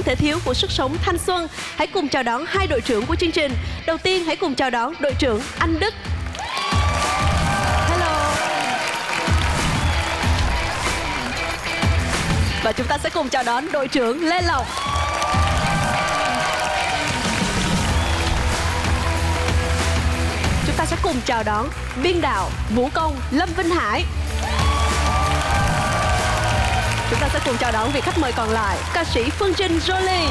thể thiếu của sức sống thanh xuân. Hãy cùng chào đón hai đội trưởng của chương trình. Đầu tiên hãy cùng chào đón đội trưởng Anh Đức. Hello. Và chúng ta sẽ cùng chào đón đội trưởng Lê Lộc. Chúng ta sẽ cùng chào đón biên đạo, vũ công Lâm Vinh Hải. Chúng ta sẽ cùng chào đón vị khách mời còn lại, ca sĩ Phương Trinh Jolie.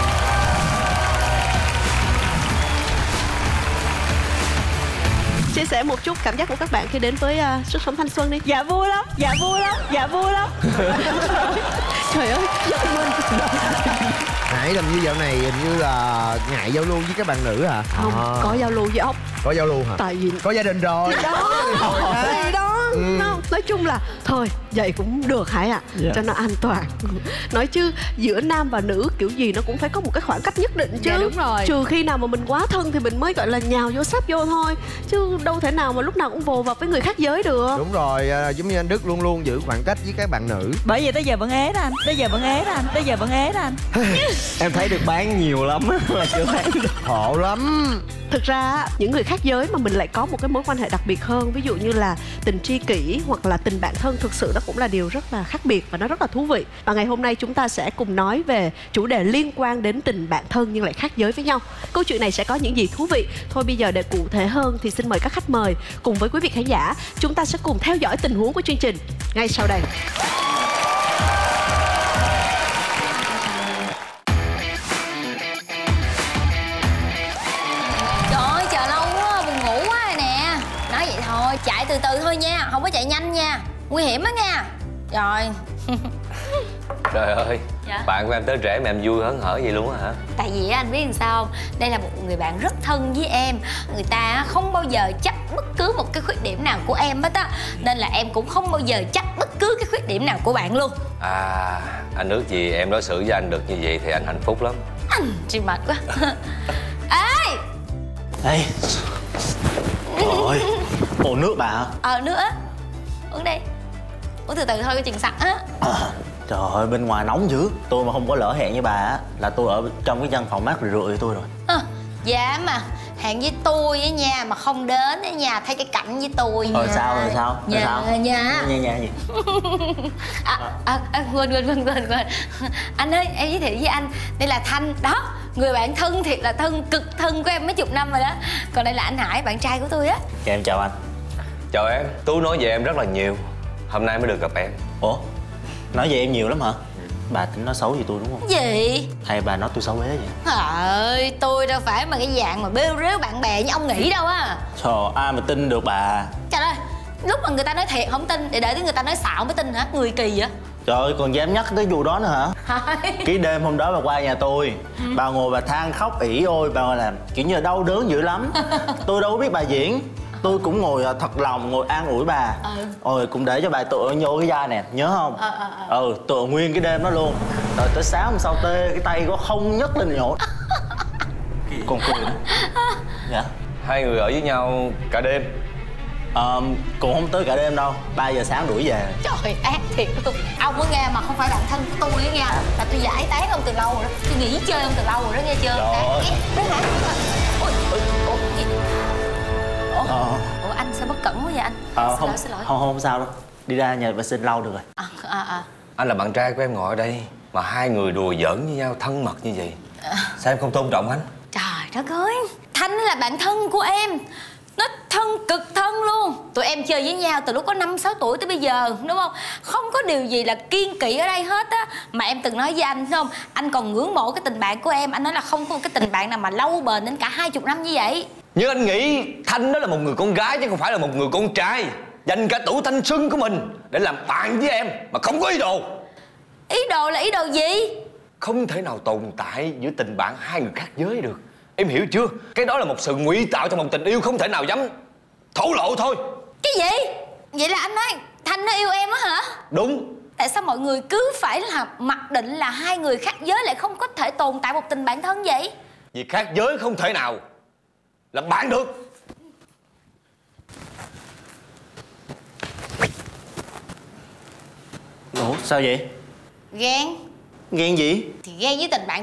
Chia sẻ một chút cảm giác của các bạn khi đến với sức sống thanh xuân đi. Dạ vui lắm, dạ vui lắm, dạ vui lắm. Trời ơi, giọng mình. Hải làm như dạo này hình như là ngại giao lưu với các bạn nữ hả? Không, có giao lưu với ốc. Có giao lưu hả? Tại vì có gia đình rồi. đó, thì đó. Nói chung là thôi vậy cũng được Hải ạ. Cho nó an toàn. Nói chứ giữa nam và nữ kiểu gì nó cũng phải có một cái khoảng cách nhất định chứ. Dạ đúng rồi. Trừ khi nào mà mình quá thân thì mình mới gọi là nhào vô sáp vô thôi. Chứ đâu thể nào mà lúc nào cũng vồ vào với người khác giới được. Đúng rồi, giống như anh Đức luôn luôn giữ khoảng cách với các bạn nữ. Bởi vì tới giờ vẫn ế đó anh, tới giờ vẫn ế đó anh, tới giờ vẫn ế đó anh. Em thấy được bán nhiều lắm mà chưa bán được. Khổ lắm. Thực ra những người khác giới mà mình lại có một cái mối quan hệ đặc biệt hơn. Ví dụ như là tình tri kỷ hoặc là tình bạn thân, thực sự đó cũng là điều rất là khác biệt và nó rất là thú vị. Và ngày hôm nay chúng ta sẽ cùng nói về chủ đề liên quan đến tình bạn thân nhưng lại khác giới với nhau. Câu chuyện này sẽ có những gì thú vị? Thôi bây giờ để cụ thể hơn thì xin mời các khách mời cùng với quý vị khán giả, chúng ta sẽ cùng theo dõi tình huống của chương trình ngay sau đây. Chạy từ từ thôi nha, không có chạy nhanh nha, nguy hiểm á nha. Rồi. Trời ơi, Dạ? bạn của em tới trễ mà em vui hớn hở gì luôn á hả? Tại vì anh biết làm sao không? Đây là một người bạn rất thân với em. Người ta không bao giờ trách bất cứ một cái khuyết điểm nào của em hết á. Nên là em cũng không bao giờ trách bất cứ cái khuyết điểm nào của bạn luôn. À, anh ước gì em đối xử với anh được như vậy thì anh hạnh phúc lắm. Anh chị mệt quá. Ê! Ê, trời, ồ nước bà hả? Nước á. Uống đi. Uống từ từ thôi, chừng sặc á. Trời ơi, bên ngoài nóng dữ. Tôi mà không có lỡ hẹn với bà á là tôi ở trong cái văn phòng mát rượi tôi rồi. Dạ mà hẹn với tôi với nha mà không đến ở nhà thay cái cảnh với tôi nha. Sao rồi sao? Dạ sao? nha. Nha gì? Quên. Anh ơi, em giới thiệu với anh, đây là Thanh đó, người bạn thân thiệt là thân, cực thân của em mấy chục năm rồi đó. Còn đây là anh Hải, bạn trai của tôi á. Dạ em chào anh. Chào em, Tú nói về em rất là nhiều. Hôm nay mới được gặp em. Ủa? Nói về em nhiều lắm hả? Bà tính nói xấu về tôi đúng không? Gì? Hay bà nói tôi xấu ế vậy? Trời ơi, tôi đâu phải mà cái dạng mà bêu rếu bạn bè như ông nghĩ đâu á. Trời, ai mà tin được bà? Trời ơi, lúc mà người ta nói thiệt không tin, để tới người ta nói xạo mới tin hả? Người kỳ vậy. Trời ơi, còn dám nhắc tới vụ đó nữa hả? Cái đêm hôm đó bà qua nhà tôi, bà ngồi bà than khóc ỉ ôi, bà ngồi làm kiểu như là đau đớn dữ lắm. Tôi đâu có biết bà diễn. Tôi cũng ngồi thật lòng ngồi an ủi bà. Rồi cũng để cho bà tựa vô cái vai nè, nhớ không? Tựa nguyên cái đêm đó luôn. Rồi tới sáng hôm sau tê cái tay có không nhấc lên nhổ. Còn cười nữa. Dạ. Hai người ở với nhau cả đêm? Cũng không tới cả đêm đâu, 3 giờ sáng đuổi về. Trời ác thiệt luôn. Ông có nghe mà không phải bạn thân của tôi á nha. Là tôi giải tán ông từ lâu rồi đó. Tôi nghỉ chơi ông từ lâu rồi đó nghe chưa? Đấy hả? Ủa anh sao bất cẩn quá vậy anh? Xin lỗi. Không sao đâu. Đi ra nhà vệ sinh lau được rồi. Anh là bạn trai của em ngồi ở đây mà hai người đùa giỡn với nhau thân mật như vậy. Sao em không tôn trọng anh? Trời đất ơi, Thanh là bạn thân của em. Nó thân cực thân luôn. Tụi em chơi với nhau từ lúc có 5-6 tuổi tới bây giờ, đúng không? Không có điều gì là kiêng kỵ ở đây hết á. Mà em từng nói với anh, không? Anh còn ngưỡng mộ cái tình bạn của em. Anh nói là không có một cái tình bạn nào mà lâu bền đến cả 20 năm như vậy. Nhưng anh nghĩ Thanh đó là một người con gái chứ không phải là một người con trai. Dành cả tuổi thanh xuân của mình để làm bạn với em mà không có ý đồ. Ý đồ là ý đồ gì? Không thể nào tồn tại giữa tình bạn hai người khác giới được. Em hiểu chưa? Cái đó là một sự ngụy tạo cho một tình yêu không thể nào dám thổ lộ thôi. Cái gì? Vậy là anh nói Thanh nó yêu em á hả? Đúng. Tại sao mọi người cứ phải là mặc định là hai người khác giới lại không có thể tồn tại một tình bạn thân vậy? Vì khác giới không thể nào là bạn được. Ủa sao vậy? Ghen. Ghen gì? Thì ghen với tình bạn